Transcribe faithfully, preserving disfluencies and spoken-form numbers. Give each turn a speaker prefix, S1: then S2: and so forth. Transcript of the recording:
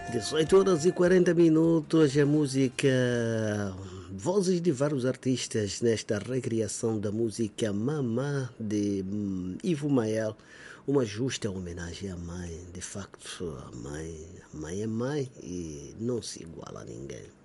S1: dezoito horas e quarenta minutos, a música, vozes de vários artistas nesta recriação da música Mamã de hum, Ivo Mael, uma justa homenagem à mãe. De facto, a mãe, a mãe é mãe e não se iguala a ninguém.